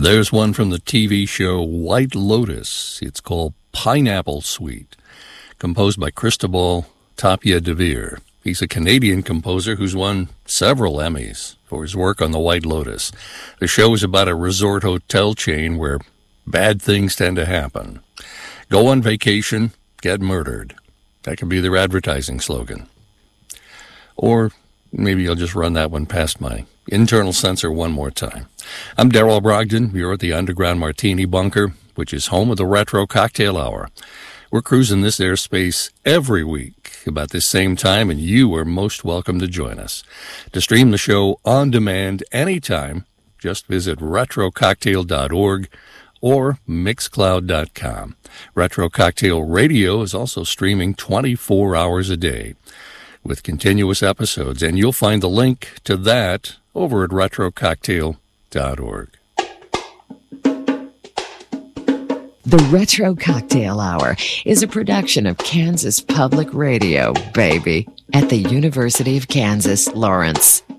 There's one from the TV show White Lotus. It's called Pineapple Suite, composed by Cristobal Tapia de Veer. He's a Canadian composer who's won several Emmys for his work on The White Lotus. The show is about a resort hotel chain where bad things tend to happen. Go on vacation, get murdered. That could be their advertising slogan. Or maybe I'll just run that one past my internal censor one more time. I'm Darrell Brogdon. You're at the Underground Martini Bunker, which is home of the Retro Cocktail Hour. We're cruising this airspace every week about this same time, and you are most welcome to join us. To stream the show on demand anytime, just visit retrococktail.org or mixcloud.com. Retro Cocktail Radio is also streaming 24 hours a day with continuous episodes, and you'll find the link to that over at retrococktail.org. The Retro Cocktail Hour is a production of Kansas Public Radio, baby, at the University of Kansas, Lawrence.